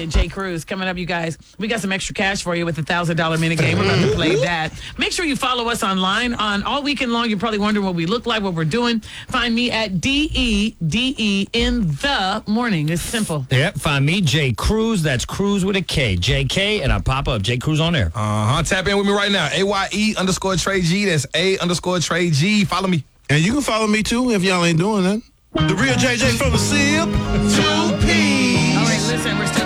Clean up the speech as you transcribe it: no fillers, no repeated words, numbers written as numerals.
K, Jay Cruz. Coming up, you guys, we got some extra cash for you with the $1,000 minute game. We're about to play that. Make sure you follow us online on all weekend long. You're probably wondering what we look like, what we're doing. Find me at DEDE in the morning. It's simple. Yep, find me, Jay Cruz. That's Cruz with a K. JK, and I pop up Jay Cruz on there. Tap in with me right now. AYE_Trey G. That's A_Trey G. Follow me. And you can follow me, too, if y'all ain't doing that. The real JJ from the SIP. 2P. All right, listen, we're still